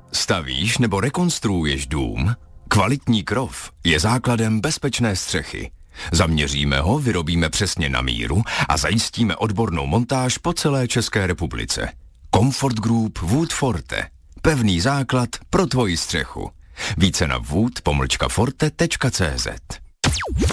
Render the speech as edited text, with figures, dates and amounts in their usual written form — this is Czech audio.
Stavíš nebo rekonstruuješ dům? Kvalitní krov je základem bezpečné střechy. Zaměříme ho, vyrobíme přesně na míru a zajistíme odbornou montáž po celé České republice. Comfort Group Wood Forte. Pevný základ pro tvoji střechu. Více na wood-forte.cz.